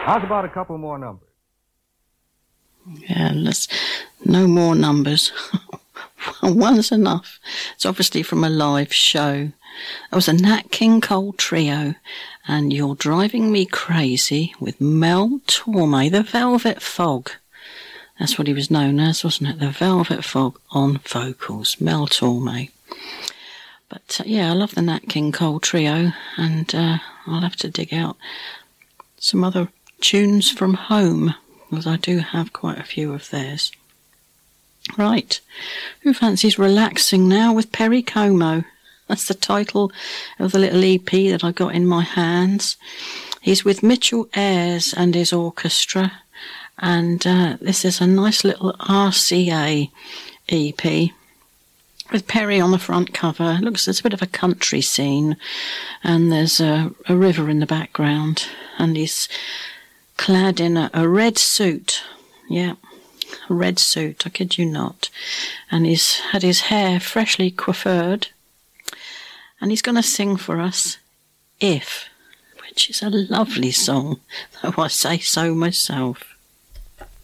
How's about a couple more numbers? Yeah, no more numbers. One's enough. It's obviously from a live show. It was a Nat King Cole trio, and You're Driving Me Crazy with Mel Torme, the Velvet Fog. That's what he was known as, wasn't it? The Velvet Fog on vocals, Mel Torme. But yeah, I love the Nat King Cole trio, and I'll have to dig out some other tunes from home, because I do have quite a few of theirs. Right, who fancies relaxing now with Perry Como? That's the title of the little EP that I got in my hands. He's with Mitchell Ayres and his orchestra, and this is a nice little RCA EP with Perry on the front cover. It looks, it's a bit of a country scene, and there's a river in the background, and he's clad in a red suit. Yeah, a red suit, I kid you not. And he's had his hair freshly coiffured, and he's going to sing for us If, which is a lovely song, though I say so myself.